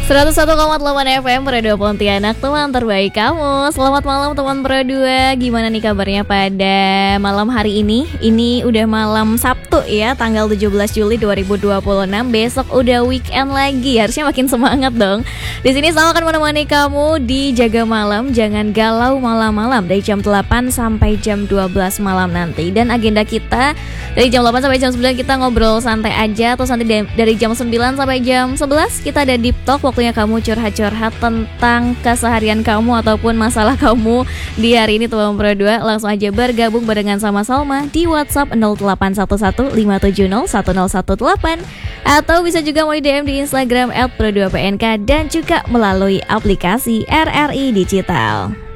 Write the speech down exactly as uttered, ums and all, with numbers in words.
seratus satu koma delapan F M Pro dua Pontianak, teman terbaik kamu. Selamat malam teman Pro dua. Gimana nih kabarnya pada malam hari ini? Ini udah malam Sabtu ya, tanggal tujuh belas Juli dua ribu dua puluh enam. Besok udah weekend lagi. Harusnya makin semangat dong. Di sini saya akan menemani kamu di Jaga Malam. Jangan galau malam-malam dari jam delapan sampai jam dua belas malam nanti. Dan agenda kita dari jam delapan sampai jam sembilan kita ngobrol santai aja. Terus nanti dari jam sembilan sampai jam sebelas kita ada Deep Talk. Waktunya kamu curhat-curhat tentang keseharian kamu ataupun masalah kamu di hari ini teman Pro dua. Langsung aja bergabung barengan sama Salma di WhatsApp nol delapan satu satu lima tujuh nol satu nol satu delapan, atau bisa juga mau di D M di Instagram et pro dua p n k dan juga melalui aplikasi R R I Digital.